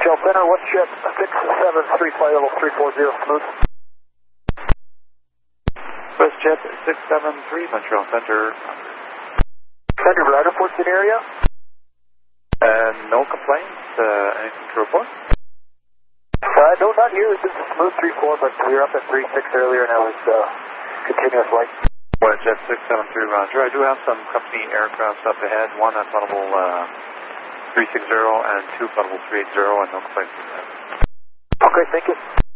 Montreal Center, WestJet 673, flight level 340, smooth. WestJet 673, Montreal Center. Center, radar ports in area? No complaints, anything to report? No, not here. This is smooth 3-4, but we were up at 3-6 earlier and I was continuous flight. WestJet 673, roger. I do have some company aircrafts up ahead, one at level 360 and two at level 380, and no complaints. Okay, thank you.